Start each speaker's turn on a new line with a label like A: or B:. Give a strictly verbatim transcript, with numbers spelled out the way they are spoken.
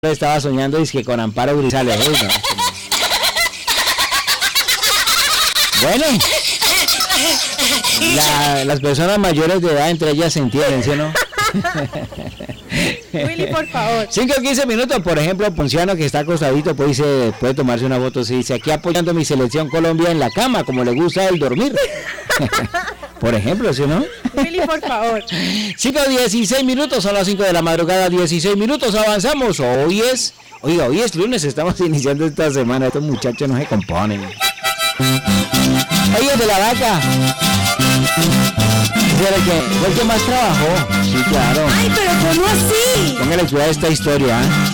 A: estaba soñando y es que con Amparo Grisales. Uy, no. Bueno, la, las personas mayores de edad entre ellas se entienden, ¿sí o no?
B: Willy, por favor.
A: cinco o quince minutos, por ejemplo, Ponciano, que está acostadito, pues dice, puede tomarse una foto, se dice, aquí apoyando a mi selección Colombia en la cama, como le gusta el dormir. Por ejemplo, ¿sí o no?
B: Willy, por favor.
A: cinco dieciséis minutos, son las cinco de la madrugada, dieciséis minutos, avanzamos. Hoy es, oiga, hoy es lunes, estamos iniciando esta semana, estos muchachos no se componen. Oye, de la vaca. ¿Fue el que, fue el que más trabajó? Sí, claro.
B: Ay, pero ¿cómo así?
A: Póngale cuidado a esta historia, ¿eh?